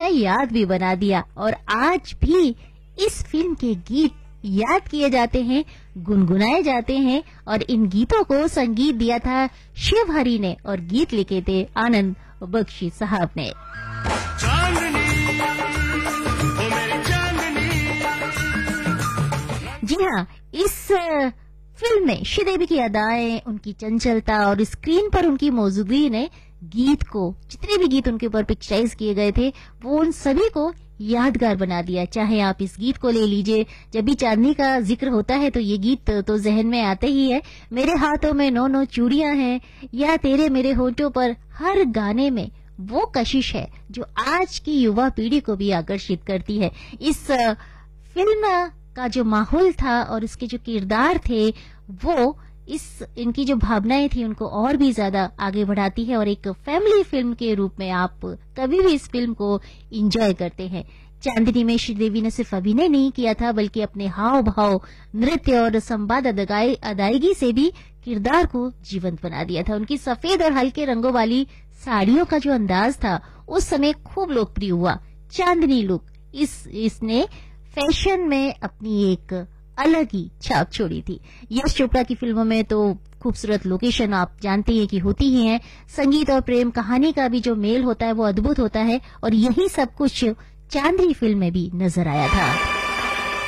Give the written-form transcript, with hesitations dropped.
याद भी बना दिया। और आज भी इस फिल्म के गीत याद किए जाते हैं, गुनगुनाए जाते हैं। और इन गीतों को संगीत दिया था शिव हरि ने और गीत लिखे थे आनंद बख्शी साहब ने। जी हाँ, इस फिल्म में श्रीदेवी की अदाएं, उनकी चंचलता और स्क्रीन पर उनकी मौजूदगी ने गीत को, जितने भी गीत उनके ऊपर पिक्चराइज किए गए थे, वो उन सभी को यादगार बना दिया। चाहे आप इस गीत को ले लीजिए, जब भी चांदनी का जिक्र होता है तो ये गीत तो जहन में आते ही है। मेरे हाथों में 9 चूड़ियां हैं, या तेरे मेरे होठों पर, हर गाने में वो कशिश है जो आज की युवा पीढ़ी को भी आकर्षित करती है। इस फिल्म का जो माहौल था और इसके जो किरदार थे, वो इनकी जो भावनाएं थी उनको और भी ज्यादा आगे बढ़ाती है। और एक फैमिली फिल्म के रूप में आप कभी भी इस फिल्म को एंजॉय करते हैं। चांदनी में श्रीदेवी ने सिर्फ अभिनय नहीं किया था, बल्कि अपने हाव भाव, नृत्य और संवाद अदायगी से भी किरदार को जीवंत बना दिया था। उनकी सफेद और हल्के रंगों वाली साड़ियों का जो अंदाज था उस समय खूब लोकप्रिय हुआ। चांदनी लुक इसने फैशन में अपनी एक अलग ही छाप छोड़ी थी। यश चोपड़ा की फिल्मों में तो खूबसूरत लोकेशन आप जानते हैं कि होती ही हैं। संगीत और प्रेम कहानी का भी जो मेल होता है वो अद्भुत होता है, और यही सब कुछ चांदनी फिल्म में भी नजर आया था।